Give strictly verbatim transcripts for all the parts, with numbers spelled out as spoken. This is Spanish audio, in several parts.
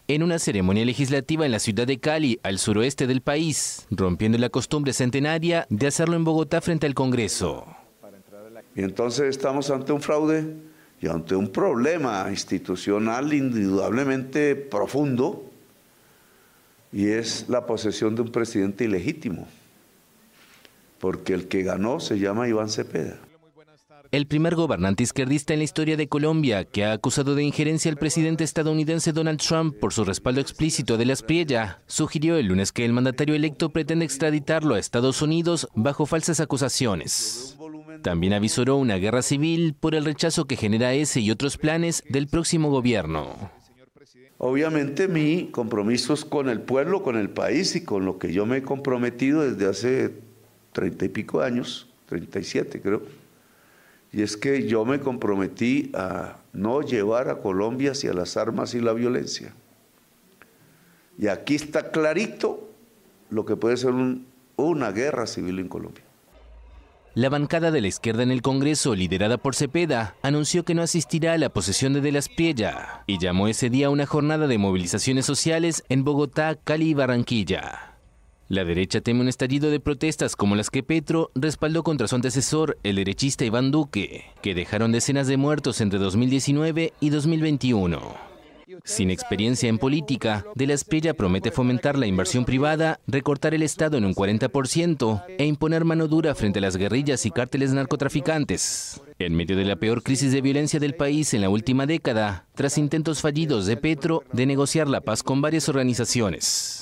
en una ceremonia legislativa en la ciudad de Cali, al suroeste del país, rompiendo la costumbre centenaria de hacerlo en Bogotá frente al Congreso. Y entonces estamos ante un fraude y ante un problema institucional indudablemente profundo, y es la posesión de un presidente ilegítimo, porque el que ganó se llama Iván Cepeda. El primer gobernante izquierdista en la historia de Colombia que ha acusado de injerencia al presidente estadounidense Donald Trump por su respaldo explícito de la Espriella, sugirió el lunes que el mandatario electo pretende extraditarlo a Estados Unidos bajo falsas acusaciones. También avisoró una guerra civil por el rechazo que genera ese y otros planes del próximo gobierno. Obviamente mi compromiso es con el pueblo, con el país y con lo que yo me he comprometido desde hace treinta y pico años, treinta y siete creo. Y es que yo me comprometí a no llevar a Colombia hacia las armas y la violencia. Y aquí está clarito lo que puede ser un, una guerra civil en Colombia. La bancada de la izquierda en el Congreso, liderada por Cepeda, anunció que no asistirá a la posesión de De la Espriella y llamó ese día a una jornada de movilizaciones sociales en Bogotá, Cali y Barranquilla. La derecha teme un estallido de protestas como las que Petro respaldó contra su antecesor, el derechista Iván Duque, que dejaron decenas de muertos entre dos mil diecinueve y dos mil veintiuno. Sin experiencia en política, De la Espriella promete fomentar la inversión privada, recortar el Estado en un cuarenta por ciento e imponer mano dura frente a las guerrillas y cárteles narcotraficantes. En medio de la peor crisis de violencia del país en la última década, tras intentos fallidos de Petro de negociar la paz con varias organizaciones.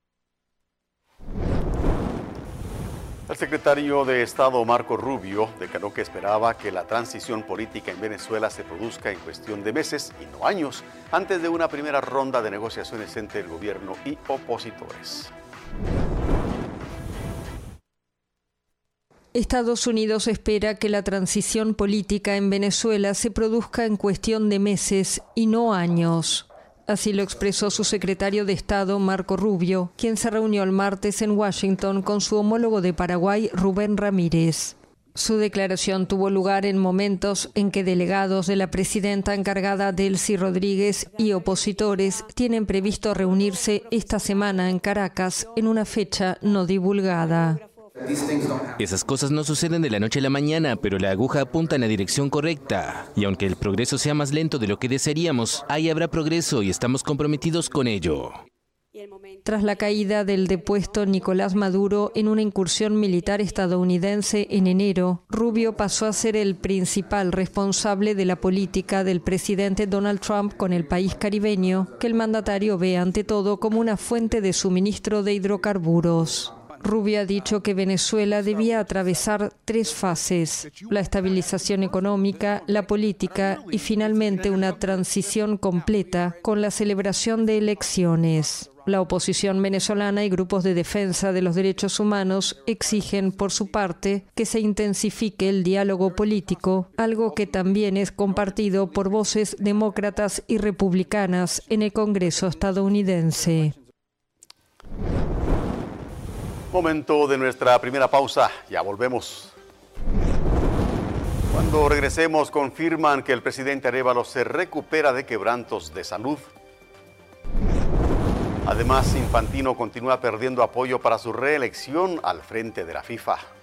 El secretario de Estado Marco Rubio declaró que esperaba que la transición política en Venezuela se produzca en cuestión de meses y no años, antes de una primera ronda de negociaciones entre el gobierno y opositores. Estados Unidos espera que la transición política en Venezuela se produzca en cuestión de meses y no años. Así lo expresó su secretario de Estado, Marco Rubio, quien se reunió el martes en Washington con su homólogo de Paraguay, Rubén Ramírez. Su declaración tuvo lugar en momentos en que delegados de la presidenta encargada Delcy Rodríguez y opositores tienen previsto reunirse esta semana en Caracas en una fecha no divulgada. Esas cosas no suceden de la noche a la mañana, pero la aguja apunta en la dirección correcta. Y aunque el progreso sea más lento de lo que desearíamos, ahí habrá progreso y estamos comprometidos con ello. Tras la caída del depuesto Nicolás Maduro en una incursión militar estadounidense en enero, Rubio pasó a ser el principal responsable de la política del presidente Donald Trump con el país caribeño, que el mandatario ve ante todo como una fuente de suministro de hidrocarburos. Rubio ha dicho que Venezuela debía atravesar tres fases: la estabilización económica, la política y finalmente una transición completa con la celebración de elecciones. La oposición venezolana y grupos de defensa de los derechos humanos exigen, por su parte, que se intensifique el diálogo político, algo que también es compartido por voces demócratas y republicanas en el Congreso estadounidense. Momento de nuestra primera pausa, ya volvemos. Cuando regresemos, confirman que el presidente Arévalo se recupera de quebrantos de salud. Además, Infantino continúa perdiendo apoyo para su reelección al frente de la FIFA.